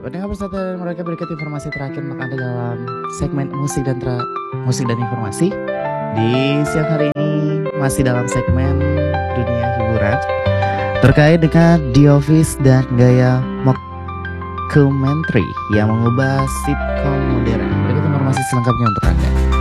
Pendengar bersantai, mereka berikut informasi terakhir untuk Anda dalam segmen musik dan informasi. Di siang hari ini masih dalam segmen dunia hiburan terkait dengan The Office dan gaya mockumentary yang mengubah sitcom modern. Berikut informasi selengkapnya untuk Anda.